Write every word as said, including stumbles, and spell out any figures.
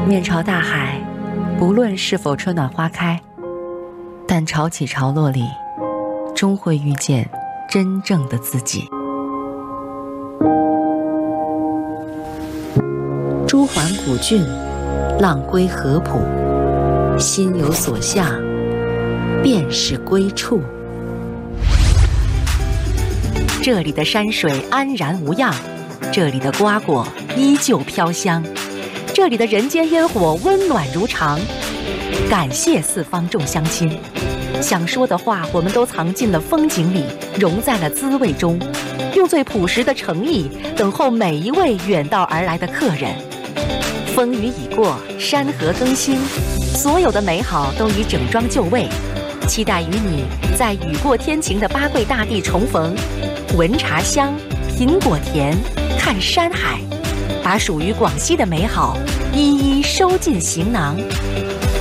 面朝大海，不论是否春暖花开，但潮起潮落里，终会遇见真正的自己。朱鹮古郡，浪归河浦，心有所向，便是归处。这里的山水安然无恙，这里的瓜果依旧飘香，这里的人间烟火温暖如常。感谢四方众乡亲，想说的话我们都藏进了风景里，融在了滋味中，用最朴实的诚意等候每一位远道而来的客人。风雨已过，山河更新，所有的美好都已整装就位，期待与你在雨过天晴的八桂大地重逢，闻茶香，品果甜，看山海，把属于广西的美好一一收进行囊。